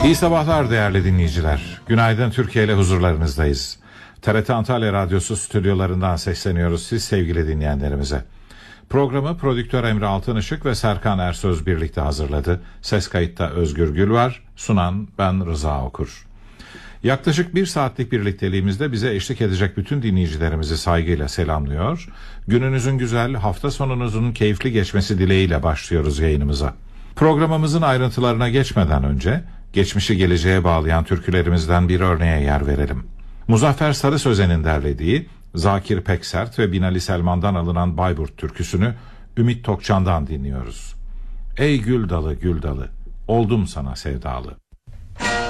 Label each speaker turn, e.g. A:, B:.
A: İyi sabahlar değerli dinleyiciler. Günaydın Türkiye ile huzurlarınızdayız. TRT Antalya Radyosu stüdyolarından sesleniyoruz siz sevgili dinleyenlerimize. Programı prodüktör Emre Altınışık ve Serkan Ersöz birlikte hazırladı. Ses kayıtta Özgür Gül var, sunan ben Rıza Okur. Yaklaşık 1 saatlik birlikteliğimizde bize eşlik edecek bütün dinleyicilerimizi saygıyla selamlıyor. Gününüzün güzel, hafta sonunuzun keyifli geçmesi dileğiyle başlıyoruz yayınımıza. Programımızın ayrıntılarına geçmeden önce geçmişi geleceğe bağlayan türkülerimizden bir örneğe yer verelim. Muzaffer Sarı Sözen'in derlediği Zakir Peksert ve Binali Selman'dan alınan Bayburt türküsünü Ümit Tokcan'dan dinliyoruz. Ey gül dalı gül dalı, oldum sana sevdalı.